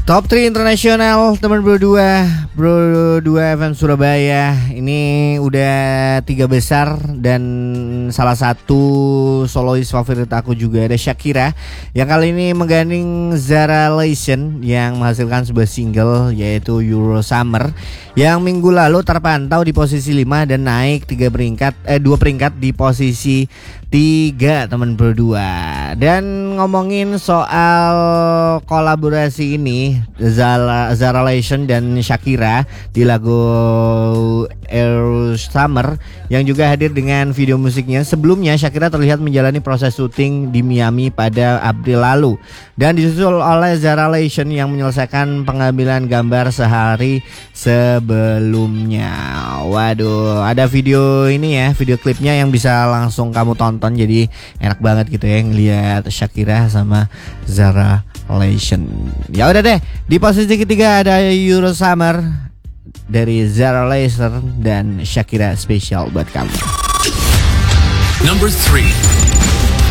Top 3 internasional teman Bro 2 FM Surabaya. Ini udah 3 besar dan salah satu solois favorit aku juga ada Shakira yang kali ini menggandeng Zara Larsson yang menghasilkan sebuah single yaitu Euro Summer yang minggu lalu terpantau di posisi 5 dan naik 2 peringkat di posisi 3 teman Bro 2. Dan ngomongin soal kolaborasi ini Zara Larsson dan Shakira di lagu Euro Summer yang juga hadir dengan video musiknya. Sebelumnya Shakira terlihat menjalani proses syuting di Miami pada April lalu dan disusul oleh Zara Larsson yang menyelesaikan pengambilan gambar sehari sebelumnya. Waduh, ada video ini ya, video klipnya yang bisa langsung kamu tonton, jadi enak banget gitu ya ngeliat Shakira sama Zara Larsson. Ya udah deh, di posisi ketiga ada Euro Summer dari Zara Larsson dan Shakira, spesial buat kamu. Number 3.